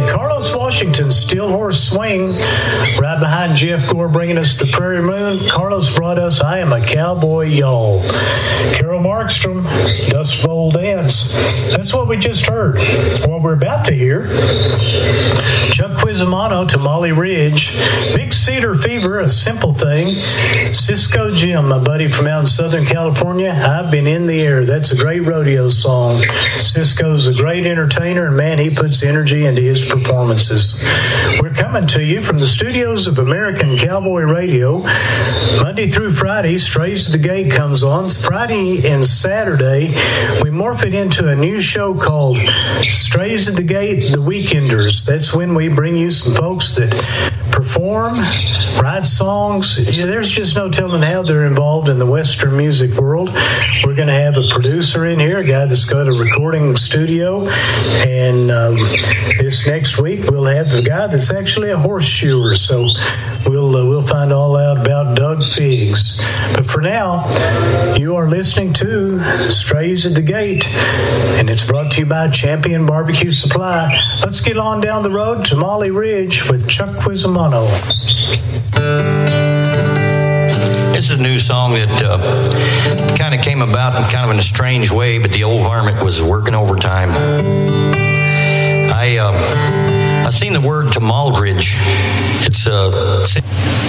Carlos Washington, Steel Horse Swing. Right behind Jeff Gore bringing us the Prairie Moon. Carlos brought us I Am a Cowboy, Y'all. Carol Markstrom, Dust Bowl Dance. That's what we just heard. What we're about to hear, Chuck Quizamano, Tamale Ridge. Big Cedar Fever, A Simple Thing. Cisco Jim, my buddy from out in Southern California, I've Been in the Air. That's a great rodeo song. Cisco's a great entertainer, and man, he puts energy into his performances. We're coming to you from the studios of American Cowboy Radio. Monday through Friday, Strays at the Gate comes on. Friday and Saturday, we morph it into a new show called Strays at the Gate, The Weekenders. That's when we bring you some folks that perform, write songs. Yeah, there's just no telling how they're involved in the Western music world. We're going to have a producer in here, a guy that's got a recording studio, and this next week we'll have the guy that's actually a horseshoer. So we'll find all out about Doug Figs. But for now, you are listening to Strays at the Gate, and it's brought to you by Champion Barbecue Supply. Let's get on down the road to Molly Ridge with Chuck Quizamano. This is a new song that kind of came about in a strange way, but the old varmint was working overtime. I seen the word Tamale Ridge. It's